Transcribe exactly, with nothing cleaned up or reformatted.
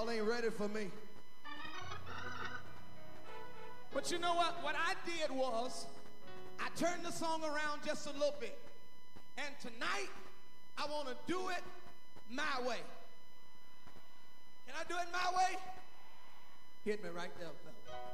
Y'all ain't ready for me. But you know what? What I did was I turned the song around just a little bit. And tonight, I want to do it my way. Can I do it my way? Hit me right there, fella.